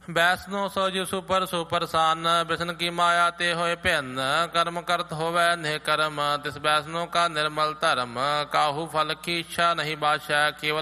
ਵੈਸਨੋ ਸੋ ਜਿ ਸੁਪਰ ਸੁਪਰਸਾਨ ਬਿਸ਼ਨ ਕੀ ਮਾਇਆ ਤੇ ਹੋਏ ਭਿੰਨ ਕਰਮ ਕਰਤ ਹੋਵੈ ਨਿਹ ਕਰਮ ਤਿਸ ਵੈਸਨੋ ਕਾ ਨਿਰਮਲ ਧਰਮ ਕਾਹੂ ਫਲ ਕੀ ਇੱਛਾ ਨਹੀਂ ਬਾਸ਼ੈ ਕੇਵਲ